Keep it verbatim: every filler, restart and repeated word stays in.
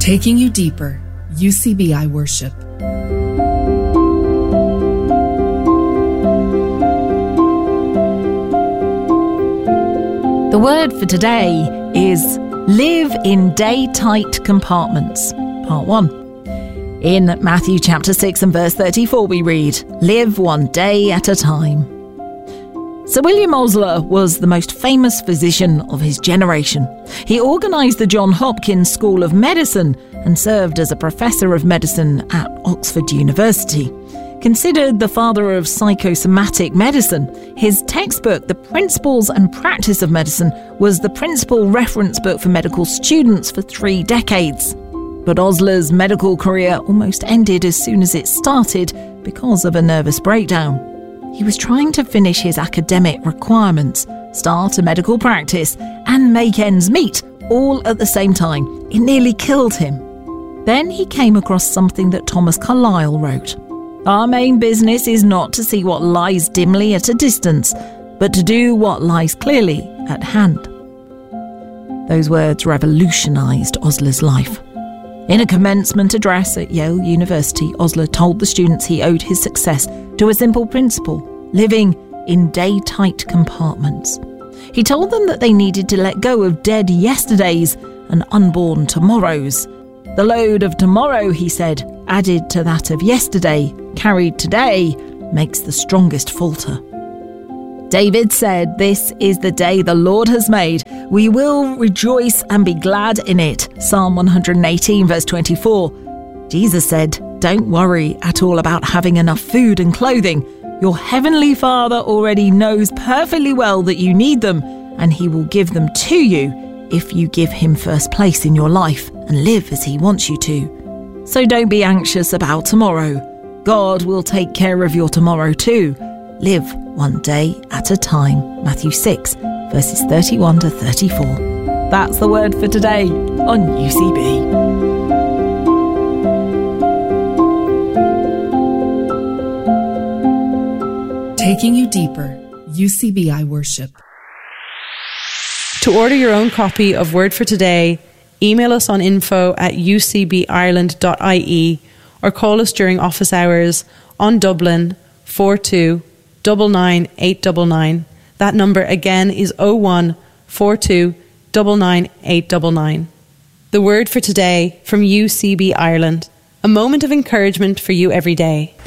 Taking you deeper, U C B I Worship. The word for today is live in day-tight compartments. Part one. In Matthew chapter six and verse thirty-four we read, live one day at a time. Sir William Osler was the most famous physician of his generation. He organised the Johns Hopkins School of Medicine and served as a professor of medicine at Oxford University. Considered the father of psychosomatic medicine, his textbook, The Principles and Practice of Medicine, was the principal reference book for medical students for three decades. But Osler's medical career almost ended as soon as it started because of a nervous breakdown. He was trying to finish his academic requirements, start a medical practice, and make ends meet, all at the same time. It nearly killed him. Then he came across something that Thomas Carlyle wrote. Our main business is not to see what lies dimly at a distance, but to do what lies clearly at hand. Those words revolutionised Osler's life. In a commencement address at Yale University, Osler told the students he owed his success to a simple principle, living in day-tight compartments. He told them that they needed to let go of dead yesterdays and unborn tomorrows. The load of tomorrow, he said, added to that of yesterday, carried today, makes the strongest falter. David said, this is the day the Lord has made. We will rejoice and be glad in it. Psalm one eighteen, verse twenty-four. Jesus said, don't worry at all about having enough food and clothing. Your heavenly Father already knows perfectly well that you need them, and he will give them to you if you give him first place in your life and live as he wants you to. So don't be anxious about tomorrow. God will take care of your tomorrow too. Live one day at a time. Matthew six, verses thirty-one to thirty-four. That's the word for today on U C B. Taking you deeper, U C B I Worship. To order your own copy of Word for Today, email us on info at u c b ireland dot i e or call us during office hours on Dublin four two nine nine eight nine nine. That number again is oh one four two nine nine eight nine nine. The Word for Today from U C B Ireland. A moment of encouragement for you every day.